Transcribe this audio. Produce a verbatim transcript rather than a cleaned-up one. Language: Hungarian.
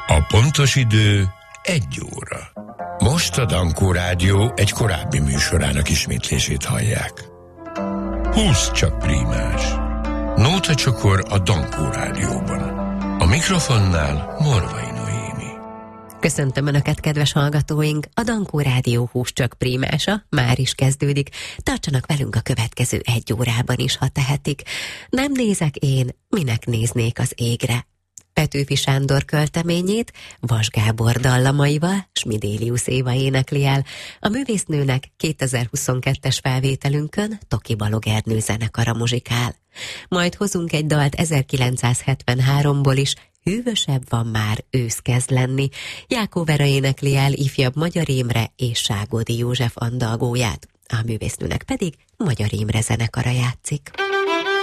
A pontos idő egy óra. Most a Dankó Rádió egy korábbi műsorának ismétlését hallják. húsz csak prímás. Nóta csokor a Dankó Rádióban. A mikrofonnál Morvai Noémi. Köszöntöm Önöket, kedves hallgatóink! A Dankó Rádió húsz csak prímása már is kezdődik. Tartsanak velünk a következő egy órában is, ha tehetik. Nem nézek én, minek néznék az égre. Petőfi Sándor költeményét Vas Gábor dallamaival Smidélius Éva énekli el. A művésznőnek kétezer-huszonkettes felvételünkön Toki Balog Ernő zenekara muzsikál. Majd hozunk egy dalt ezerkilencszázhetvenháromból is, Hűvösebb van már, ősz kezd lenni. Jákó Vera énekli el ifjabb Magyar Imre és Ságódi József andalgóját. A művésznőnek pedig Magyar Imre zenekara játszik.